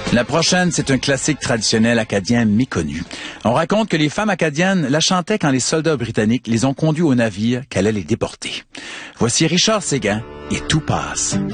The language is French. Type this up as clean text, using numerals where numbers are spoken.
La prochaine, c'est un classique traditionnel acadien méconnu. On raconte que les femmes acadiennes la chantaient quand les soldats britanniques les ont conduits au navire qu'allaient les déporter. Voici Richard Séguin et Tout passe.